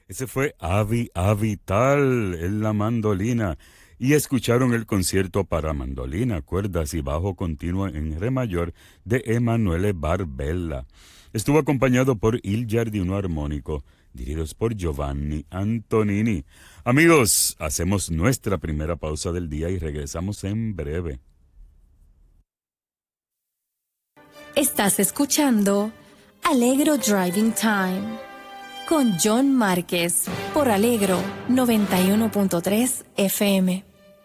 Ese fue Avi Avital en la mandolina. Y escucharon el concierto para mandolina, cuerdas y bajo continuo en re mayor de Emanuele Barbella. Estuvo acompañado por Il Giardino Armónico, dirigidos por Giovanni Antonini. Amigos, hacemos nuestra primera pausa del día y regresamos en breve. Estás escuchando Allegro Driving Time con John Márquez por Allegro 91.3 FM.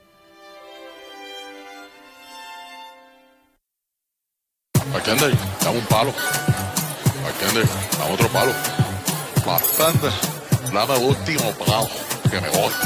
Bartender, dame un palo. Bartender, dame otro palo. Bartender, dame el último palo, que me voy.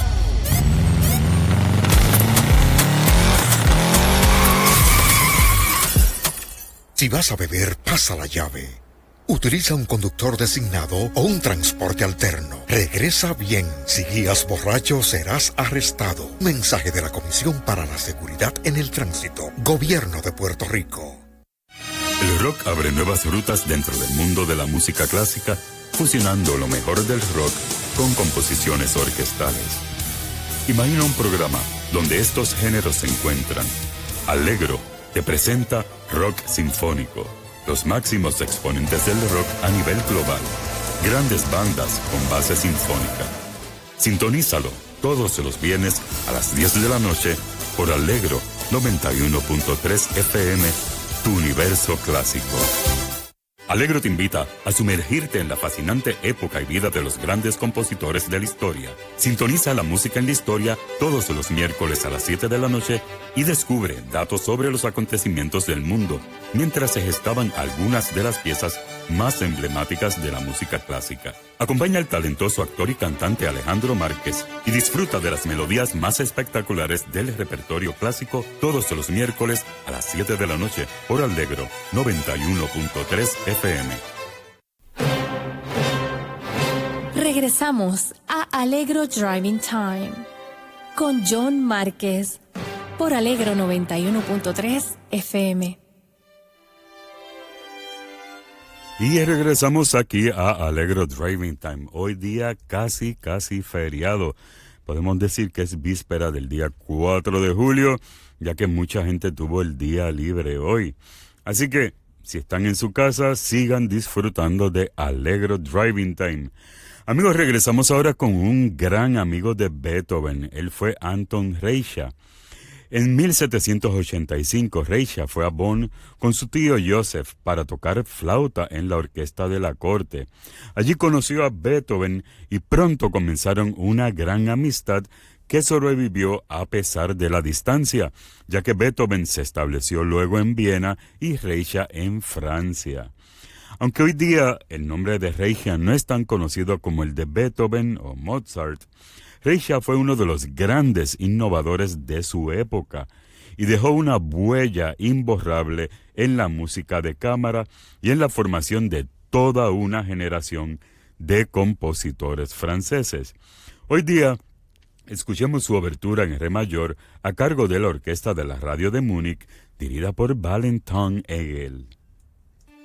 Si vas a beber, pasa la llave. Utiliza un conductor designado o un transporte alterno. Regresa bien. Si guías borracho, serás arrestado. Mensaje de la Comisión para la Seguridad en el Tránsito. Gobierno de Puerto Rico. El rock abre nuevas rutas dentro del mundo de la música clásica, fusionando lo mejor del rock con composiciones orquestales. Imagina un programa donde estos géneros se encuentran. Allegro te presenta Rock Sinfónico, los máximos exponentes del rock a nivel global, grandes bandas con base sinfónica. Sintonízalo todos los viernes a las 10 de la noche por Allegro 91.3 FM, tu universo clásico. Allegro te invita a sumergirte en la fascinante época y vida de los grandes compositores de la historia. Sintoniza la música en la historia todos los miércoles a las 7 de la noche y descubre datos sobre los acontecimientos del mundo, mientras se gestaban algunas de las piezas más emblemáticas de la música clásica. Acompaña al talentoso actor y cantante Alejandro Márquez y disfruta de las melodías más espectaculares del repertorio clásico todos los miércoles a las 7 de la noche por Allegro 91.3 FM. Regresamos a Allegro Driving Time con John Márquez por Allegro 91.3 FM. Y regresamos aquí a Allegro Driving Time. Hoy día casi feriado. Podemos decir que es víspera del día 4 de julio, ya que mucha gente tuvo el día libre hoy. Así que, si están en su casa, sigan disfrutando de Allegro Driving Time. Amigos, regresamos ahora con un gran amigo de Beethoven. Él fue Anton Reicha. En 1785, Reicha fue a Bonn con su tío Joseph para tocar flauta en la orquesta de la corte. Allí conoció a Beethoven y pronto comenzaron una gran amistad que sobrevivió a pesar de la distancia, ya que Beethoven se estableció luego en Viena y Reicha en Francia. Aunque hoy día el nombre de Reicha no es tan conocido como el de Beethoven o Mozart, Reicha fue uno de los grandes innovadores de su época y dejó una huella imborrable en la música de cámara y en la formación de toda una generación de compositores franceses. Hoy día, escuchemos su obertura en re mayor a cargo de la Orquesta de la Radio de Múnich, dirigida por Valentin Egel.